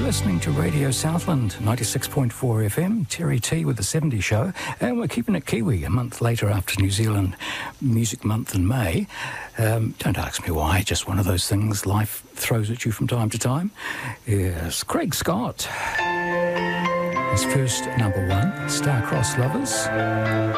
listening to Radio Southland, 96.4 FM, Terry T with the 70 Show, and we're keeping it Kiwi a month later after New Zealand Music Month in May. Don't ask me why, just one of those things life throws at you from time to time. Yes, Craig Scott. His first number one, Star-Crossed Lovers.